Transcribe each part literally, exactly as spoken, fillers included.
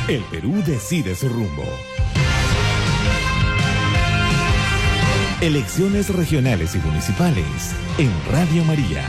El Perú decide su rumbo. Elecciones regionales y municipales en Radio María.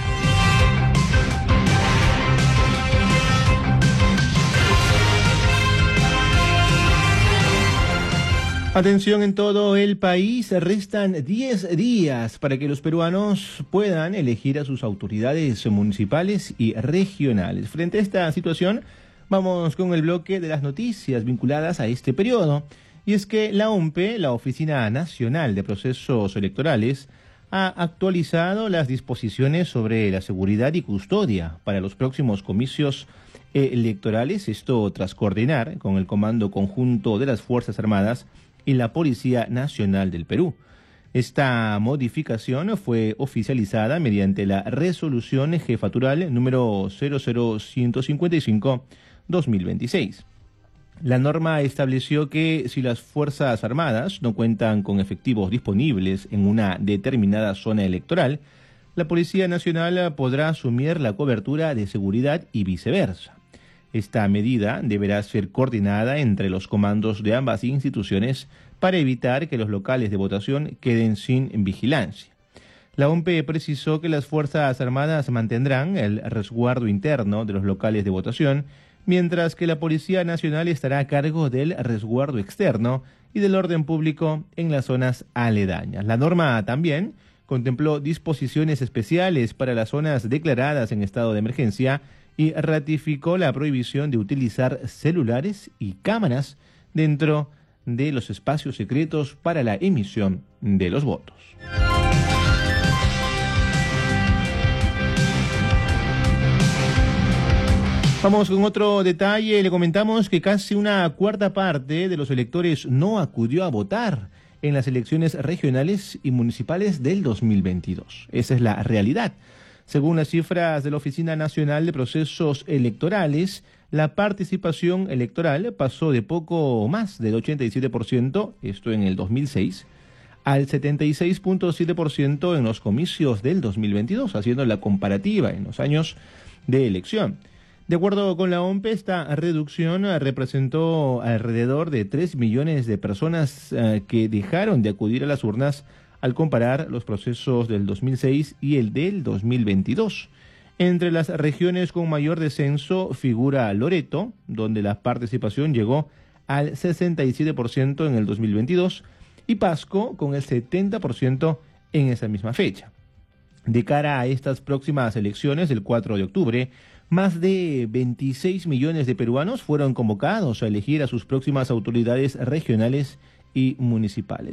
Atención en todo el país, restan diez días para que los peruanos puedan elegir a sus autoridades municipales y regionales. Frente a esta situación, vamos con el bloque de las noticias vinculadas a este periodo. Y es que la O M P E, la Oficina Nacional de Procesos Electorales, ha actualizado las disposiciones sobre la seguridad y custodia para los próximos comicios electorales, esto tras coordinar con el Comando Conjunto de las Fuerzas Armadas y la Policía Nacional del Perú. Esta modificación fue oficializada mediante la resolución jefatural número cero cero uno cinco cinco guión dos mil veintiséis. La norma estableció que si las Fuerzas Armadas no cuentan con efectivos disponibles en una determinada zona electoral, la Policía Nacional podrá asumir la cobertura de seguridad y viceversa. Esta medida deberá ser coordinada entre los comandos de ambas instituciones para evitar que los locales de votación queden sin vigilancia. La O M P E precisó que las Fuerzas Armadas mantendrán el resguardo interno de los locales de votación, mientras que la Policía Nacional estará a cargo del resguardo externo y del orden público en las zonas aledañas. La norma también contempló disposiciones especiales para las zonas declaradas en estado de emergencia y ratificó la prohibición de utilizar celulares y cámaras dentro de los espacios secretos para la emisión de los votos. Vamos con otro detalle. Le comentamos que casi una cuarta parte de los electores no acudió a votar en las elecciones regionales y municipales del dos mil veintidós. Esa es la realidad. Según las cifras de la Oficina Nacional de Procesos Electorales, la participación electoral pasó de poco más del ochenta y siete por ciento, esto en el dos mil seis, al setenta y seis punto siete por ciento en los comicios del dos mil veintidós, haciendo la comparativa en los años de elección. De acuerdo con la O M P E, esta reducción representó alrededor de tres millones de personas eh, que dejaron de acudir a las urnas al comparar los procesos del dos mil seis y el del dos mil veintidós. Entre las regiones con mayor descenso figura Loreto, donde la participación llegó al sesenta y siete por ciento en el dos mil veintidós, y Pasco con el setenta por ciento en esa misma fecha. De cara a estas próximas elecciones del cuatro de octubre, más de veintiséis millones de peruanos fueron convocados a elegir a sus próximas autoridades regionales y municipales.